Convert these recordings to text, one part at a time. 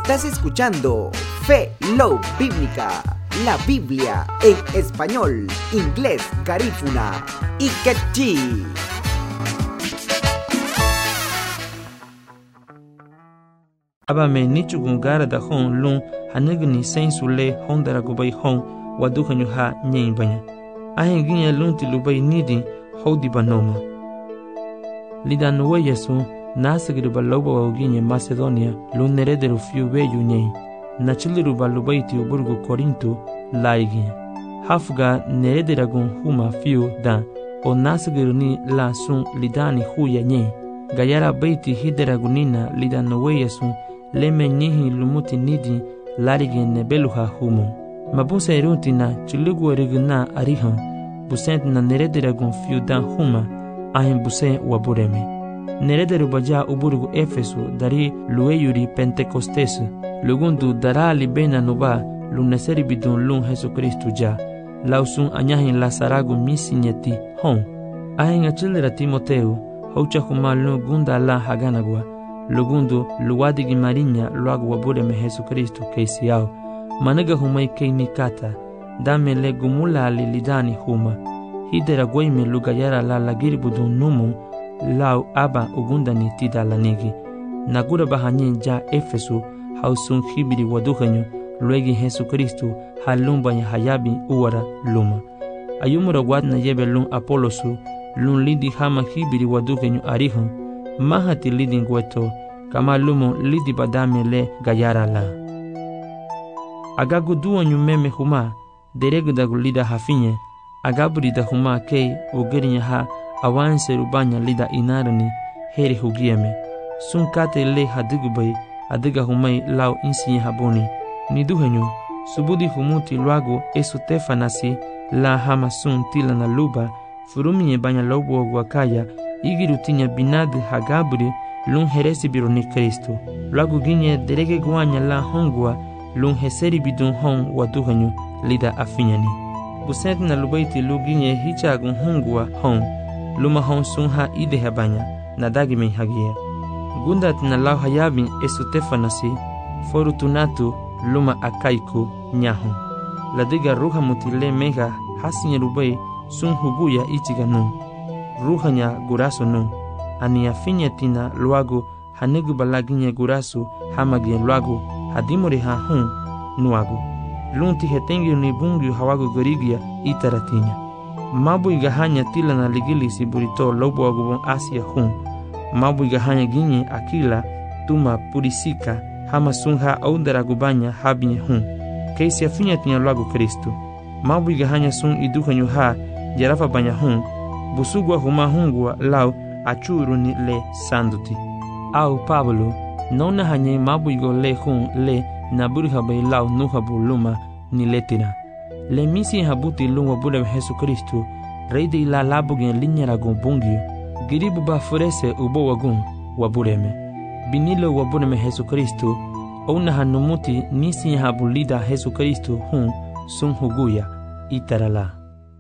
Estás escuchando Fe Love Bíblica, la Biblia en español, inglés, garífuna y quechí. Abame nichugun gara da hon lun hanigni sensule hondara gubay hon waduhanyu ha nyen banya. Ahen ginya lunti lubay nidi hodi banoma. Lida nuwe yesu nasagiru baloba wa uginye Macedonia lun nerederu fiu beyu nyen. Nachiliru balubay ti uburgu Korinto laiginya. Hafga nerederagun huma fiu dan o nasagiru ni la sun lidani huya nyen. Gayara baiti hideragunina lida nuwe yesu leme nyihi lumuti nidi larigi nebeluha humo. Mabusa erutina chulugu eriguna arihan busent na nerederagun fiudan huma ahin busen wabureme. Nerederu baja uburgu Efesu dari lueyuri Pentecostes lugundu dara libena nuba luneseri bidun lun Jesu Kristu ja lausun anyahin lasaragu misinyeti hon. Ahin achilera Timoteu haucha huma lun gunda la haganagwa lugundu luwadigi marinya luagu wabureme Jesu Kristu keisiao managa humai keinikata dame le gumula lidani huma hidera goime lugayara la lagiribudun numu lau aba ugundani tida lanigi nagura bahanyen ja Efesu hausun hibiri waduhanyu luegi Jesu Kristu halumbanya hayabi uwara luma ayumura wadna yebe lun Apolosu lun lidi hama hibiri waduhanyu arihan mahati lidi ngweto kama lumo lidi badame le gayara la agagu duanyu meme huma deregu da lida hafinye agaburi da huma kei ugerinya ha awanse rubanya lida inarani heri hugieme sun kate le hadigubay adiga humay lau insinye haboni niduhenyu subudi humuti luago esu tefanasi la hama sun tila na luba furuminye banya lobo wakaya igirutinya binade hagaburi lun heresi bironi Kristo luago ginye derege guanya la hongwa lun heseri bidun hon waduhanyu lida afinyani busent na lubaiti luginye hichagun hongwa hon luma hon sun ha ide habanya nadagi men hagia gundat na lau hayabin esutefanasi forutunatu luma akaiku nyahon ladiga ruha mutile mega hasinya rubai sun huguya ichiganu ruhanya guraso nu ani afinya tina luago hanegu balaginya gurasu hamagia luago hadimori ha hun nuago lunti hetengi ni bungi hawago gorigia itaratinya mabu igahanya tila na ligili siburito lobo agubon Asia hun mabu igahanya ginye akila tuma purisika hama sunha audara gubanya habinye hun keisi afinya tinya luago Kristo mabu igahanya sun iduhanyu ha jarafa banya hun busugwa huma hungwa lau achuru ni le sanduti au Pablo nona hanye mabu igo le hun le naburi habai lau nuhabu luma ni letira le misi habuti lungwa bude Jesu Kristu reide ila labugen linyara gombungio giribu ba furese ubo wagun wabureme binilo wabureme Jesu Kristu ona hanumuti nisi habulida Jesu Kristu hun sun huguya itarala.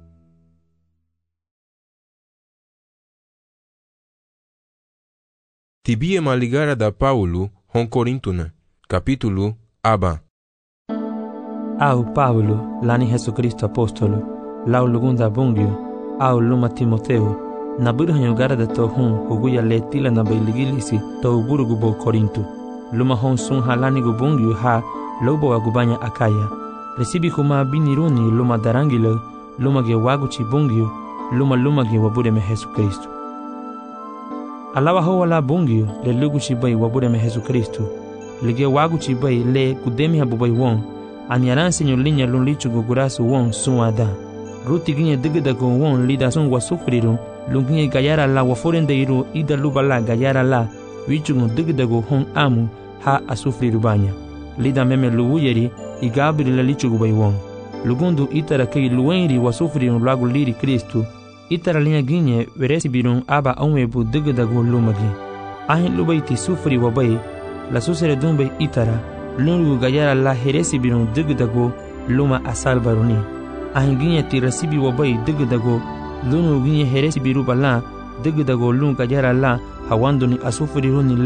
Tibie maligara da Paulo hon Corintuna capítulo aba au Pablo lani Jesu Kristo apostolo lau lugunda bungio au luma Timoteo naburu hanyugara da to hun huguya letila na bailigilisi to uburugu bo Korinto luma hon sun halani gubungio ha lobo agubanya akaya resibi kuma biniruni luma darangilo luma ge waguchi bungio luma ge wabureme Jesu Kristo alawa ho wala bungio le luguchi bai wabureme Jesu Kristo lige waguchi bai le kudemi habubai won anyaran senyo linya lun lichu gugurasu won suada ruti ginye digida go won lida sun wasufriru lunginye gayara la waforende iru ida lubala gayara la wichu digida go hon amu ha asufriru banya lida meme luuyeri igabri la lichu gubai won lugundu itara kei luenri wasufriru lagu liri Kristo itara linya ginye veresi birun aba onwebu digida go lumagi ahin lubaiti sufri wabai la susere dumbe itara lungu gayara la heresi birun digdago luma asal baruni ahinginya tirasibi wabai digdago lungu ginye heresi biru bala digdago lungu gayara la hawanduni asufuri runi